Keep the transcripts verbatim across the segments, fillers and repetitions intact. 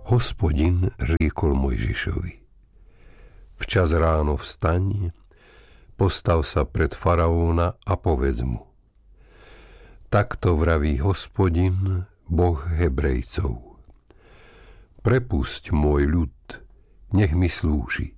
Hospodin riekol Mojžišovi: Včas ráno vstaň, postav sa pred faraóna a povedz mu: Takto vraví Hospodin, Boh Hebrejcov. Prepusť môj ľud, nech mi slúži.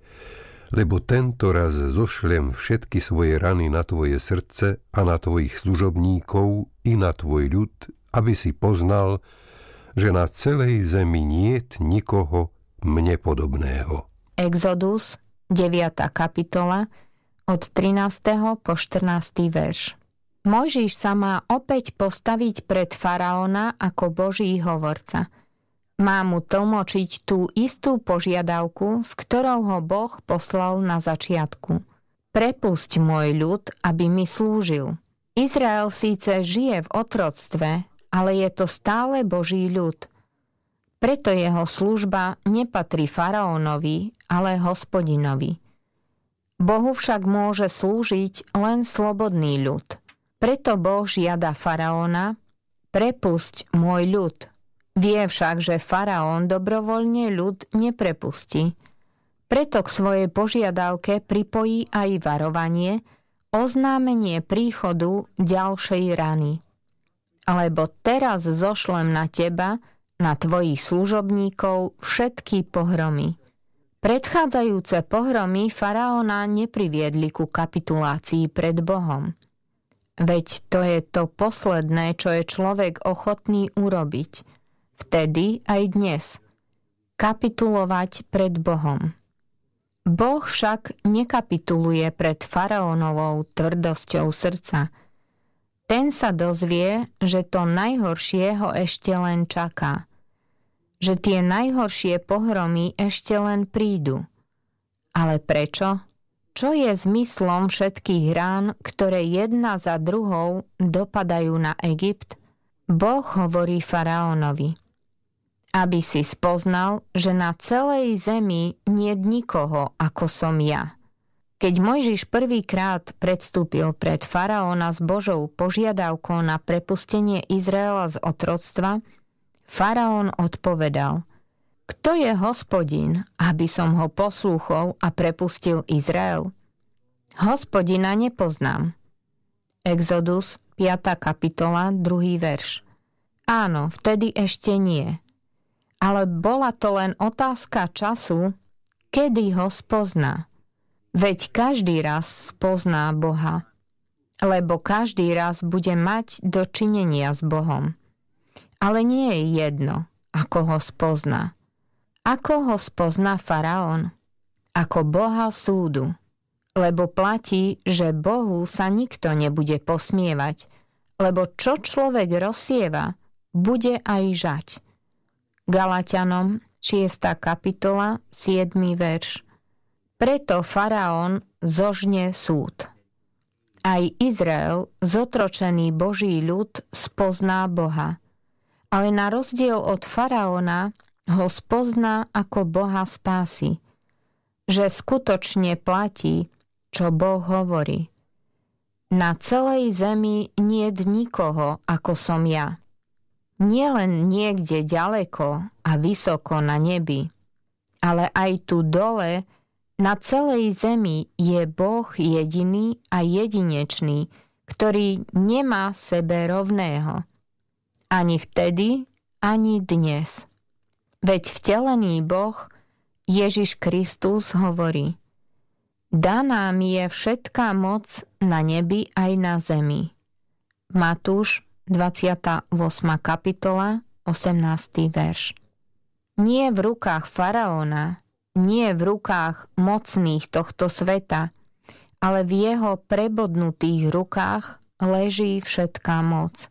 Lebo tento raz zošlem všetky svoje rany na tvoje srdce a na tvojich služobníkov i na tvoj ľud, aby si poznal, že na celej zemi niet nikoho mne podobného. Exodus, deviata kapitola, od trinásteho po štrnásty verš. Mojžiš sa má opäť postaviť pred faraóna ako Boží hovorca. Má mu tlmočiť tú istú požiadavku, s ktorou ho Boh poslal na začiatku. Prepusť môj ľud, aby mi slúžil. Izrael síce žije v otroctve, ale je to stále Boží ľud. Preto jeho služba nepatrí faraónovi, ale Hospodinovi. Bohu však môže slúžiť len slobodný ľud. Preto Boh žiada faraóna: prepusť môj ľud. Vie však, že faraón dobrovoľne ľud neprepustí. Preto k svojej požiadavke pripojí aj varovanie, oznámenie príchodu ďalšej rany. Lebo teraz zošlem na teba, na tvojich služobníkov, všetky pohromy. Predchádzajúce pohromy faraóna nepriviedli ku kapitulácii pred Bohom. Veď to je to posledné, čo je človek ochotný urobiť. Vtedy aj dnes. Kapitulovať pred Bohom. Boh však nekapituluje pred faraónovou tvrdosťou srdca. Ten sa dozvie, že to najhoršie ho ešte len čaká. Že tie najhoršie pohromy ešte len prídu. Ale prečo? Čo je zmyslom všetkých rán, ktoré jedna za druhou dopadajú na Egypt? Boh hovorí faraónovi: aby si spoznal, že na celej zemi niet nikoho, ako som ja. Keď Mojžiš prvýkrát predstúpil pred faraóna s Božou požiadavkou na prepustenie Izraela z otroctva, faraón odpovedal: Kto je Hospodin, aby som ho poslúchol a prepustil Izrael? Hospodina nepoznám. Exodus, piata kapitola, druhý verš. Áno, vtedy ešte nie. Ale bola to len otázka času, kedy ho spozná. Veď každý raz spozná Boha, lebo každý raz bude mať dočinenia s Bohom. Ale nie je jedno, ako ho spozná. Ako ho spozná faraón? Ako Boha súdu. Lebo platí, že Bohu sa nikto nebude posmievať, lebo čo človek rozsieva, bude aj žať. Galatianom, šiesta kapitola, siedmy verš. Preto faraón zožne súd. Aj Izrael, zotročený Boží ľud, spozná Boha. Ale na rozdiel od faraóna ho spozná ako Boha spásy. Že skutočne platí, čo Boh hovorí. Na celej zemi niet nikoho, ako som ja. Nie len niekde ďaleko a vysoko na nebi, ale aj tu dole, na celej zemi je Boh jediný a jedinečný, ktorý nemá sebe rovného. Ani vtedy, ani dnes. Veď vtelený Boh, Ježiš Kristus, hovorí: Daná mi je všetká moc na nebi aj na zemi. Matúš, dvadsiata ôsma kapitola, osemnásty verš. Nie v rukách faraóna, nie v rukách mocných tohto sveta, ale v jeho prebodnutých rukách leží všetká moc.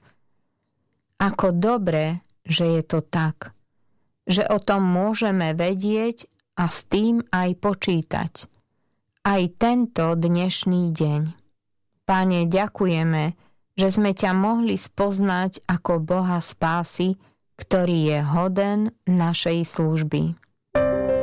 Ako dobre, že je to tak, že o tom môžeme vedieť a s tým aj počítať. Aj tento dnešný deň. Páne, ďakujeme, že sme ťa mohli spoznať ako Boha spásy, ktorý je hoden našej služby.